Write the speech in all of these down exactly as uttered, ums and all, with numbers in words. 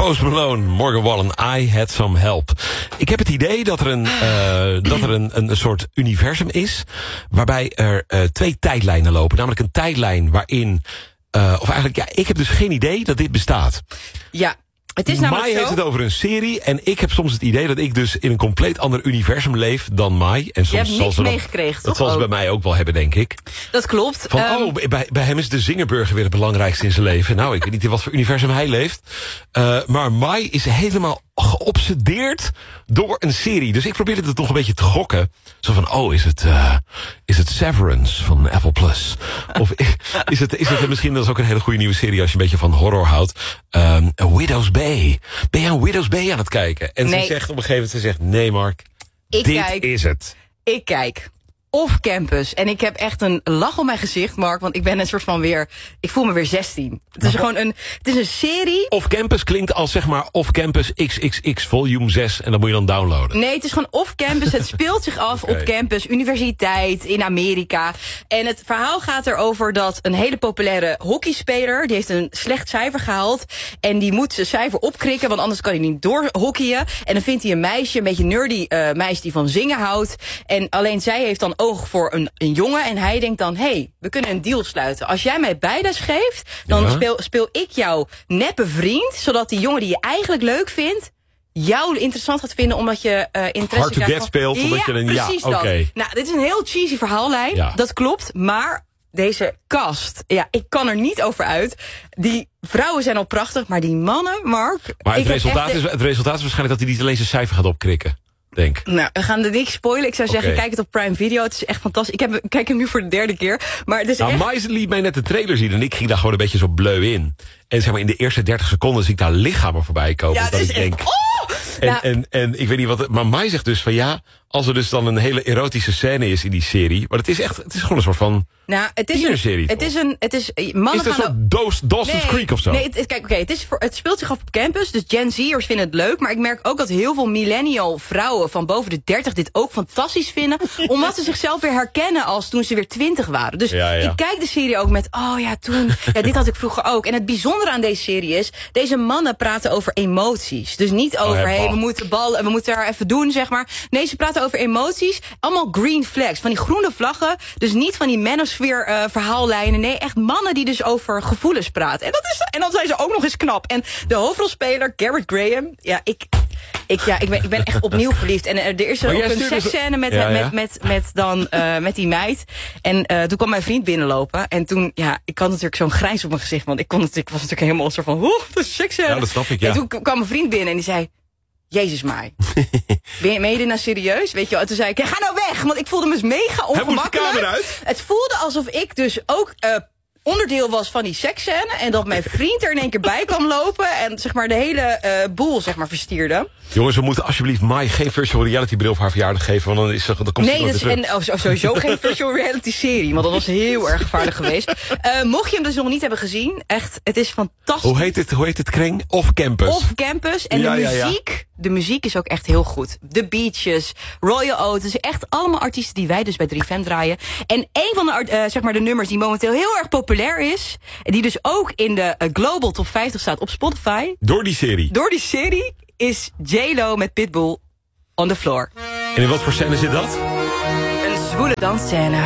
Post Malone, Morgan Wallen, I Had Some Help. Ik heb het idee dat er een, uh, dat er een, een soort universum is, waarbij er uh, twee tijdlijnen lopen. Namelijk een tijdlijn waarin, uh, of eigenlijk, ja, ik heb dus geen idee dat dit bestaat. Ja. Het is namelijk Mai zo. heeft het over een serie en ik heb soms het idee dat ik dus in een compleet ander universum leef dan Mai. En soms Je hebt zal niks ze dat, meegekregen, dat toch? zal ze bij mij ook wel hebben, denk ik. Dat klopt. Van, um, oh, bij, bij hem is de Zingerburger weer het belangrijkste in zijn leven. Nou, ik weet niet in wat voor universum hij leeft. Uh, maar Mai is helemaal geobsedeerd door een serie. Dus ik probeerde het toch een beetje te gokken. Zo van, oh, is het, uh, is het Severance van Apple Plus? Of is het, is het misschien, dat is ook een hele goede nieuwe serie als je een beetje van horror houdt. Um, Widow's Bay. Ben je aan Widow's Bay aan het kijken? En nee. ze zegt op een gegeven moment, ze zegt, nee Mark, ik dit kijk, is het. Ik kijk. Off campus. En ik heb echt een lach op mijn gezicht, Mark. Want ik ben een soort van weer... Ik voel me weer zestien. Het is gewoon een... Het is een serie... Off campus klinkt als zeg maar off campus X X X volume zes. En dat moet je dan downloaden. Nee, het is gewoon off campus. Het speelt zich af Okay. op campus, universiteit, in Amerika. En het verhaal gaat erover dat een hele populaire hockeyspeler... die heeft een slecht cijfer gehaald. En die moet zijn cijfer opkrikken, want anders kan hij niet doorhockeyen. En dan vindt hij een meisje, een beetje nerdy uh, meisje die van zingen houdt. En alleen zij heeft dan oog voor een, een jongen. En hij denkt dan, hé, hey, we kunnen een deal sluiten. Als jij mij bijles geeft, dan Ja. speel, speel ik jouw neppe vriend. Zodat die jongen die je eigenlijk leuk vindt... jou interessant gaat vinden omdat je uh, interesse Hard to krijgt get van... speelt. Ja, Omdat je een, ja, precies oké. dat. Okay. Nou, dit is een heel cheesy verhaallijn. Ja. Dat klopt, maar deze cast, ja, ik kan er niet over uit. Die vrouwen zijn al prachtig, maar die mannen, Mark... Maar het ik heb resultaat, echt de- is, het resultaat is waarschijnlijk dat hij niet alleen zijn cijfer gaat opkrikken. Denk. Nou, we gaan er niks spoilen. Ik zou zeggen, Okay. kijk het op Prime Video. Het is echt fantastisch. Ik, heb, ik kijk hem nu voor de derde keer. Maar het is Nou, echt... Mais liet mij net de trailer zien en ik ging daar gewoon een beetje zo bleu in. En zeg maar in de eerste dertig seconden zie ik daar lichamen voorbij komen. Ja, dat dat is ik echt... denk. Oh! En, Nou, en, en ik weet niet wat. Maar Mai zegt dus van ja, als er dus dan een hele erotische scène is in die serie. Maar het is echt, het is gewoon een soort van. nou, het is een... tienerserie, Het toch? is een... Het is, mannen Is het een gaan... soort Dawes- Dawson's Nee, Creek of zo? Nee, het, het- kijk, oké, het, is voor- het speelt zich af op campus. Dus Gen Z'ers vinden het leuk. Maar ik merk ook dat heel veel millennial vrouwen van boven de dertig dit ook fantastisch vinden. Omdat ze zichzelf weer herkennen als toen ze weer twintig waren. Dus Ja, ja. ik kijk de serie ook met, oh ja, toen, ja, dit had ik vroeger ook. En het bijzondere aan deze serie is, deze mannen praten over emoties. Dus niet over, hè, hé, hey, bah. we moeten ballen, we moeten er even doen, zeg maar. Nee, ze praten over emoties. Allemaal green flags, van die groene vlaggen. Dus niet van die manosphere uh, verhaallijnen. Nee, echt mannen die dus over gevoelens praten. En, dat is, en dan zijn ze ook nog eens knap. En de hoofdrolspeler, Garrett Graham, ja, ik... Ik, ja, ik, ben, ik ben echt opnieuw verliefd. En uh, er is Maar ook jij een stuurde zo- seksscène met, Ja, ja. met, met, met, dan, uh, met die meid. En uh, toen kwam mijn vriend binnenlopen. En toen, ja, ik had natuurlijk zo'n grijns op mijn gezicht. Want ik, kon natuurlijk, was natuurlijk helemaal een soort van, oeh, dat is seksscène. Ja, dat snap ik, ja. En toen k- kwam mijn vriend binnen en die zei... Jezus Mai, ben je, ben je dit nou serieus? Weet je wel? En toen zei ik, ja, ga nou weg! Want ik voelde me dus mega Hij moet de ongemakkelijk. kamer uit. Het voelde alsof ik dus ook uh, onderdeel was van die seksscène. En dat mijn vriend er in één keer bij kwam lopen. En zeg maar de hele uh, boel zeg maar verstierde. Jongens, we moeten alsjeblieft Mai geen virtual reality bril voor haar verjaardag geven. Want dan, is, ze- dan komt ze Nee, nooit dat is, weer terug. en oh, sowieso geen virtual reality serie. Want dat was heel erg gevaarlijk geweest. Uh, mocht je hem dus nog niet hebben gezien. Echt, het is fantastisch. Hoe heet het, hoe heet het kring? Off campus. Off campus. En Ja, de ja, ja. muziek, de muziek is ook echt heel goed. The Beaches, Royal Oates, echt allemaal artiesten die wij dus bij drie F M draaien. En een van de, art- uh, zeg maar de nummers die momenteel heel erg populair is, en die dus ook in de uh, Global Top vijftig staat op Spotify, Door die serie. door die serie, is J-Lo met Pitbull On The Floor. En in wat voor scène zit dat? Een zwoele dansscène.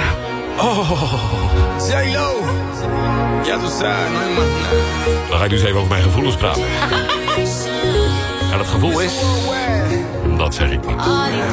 Oh. J-Lo. Ja, tu sabes, no hay más nada. Dan ga ik dus even over mijn gevoelens praten. En dat gevoel is... Dat zeg ik niet. All these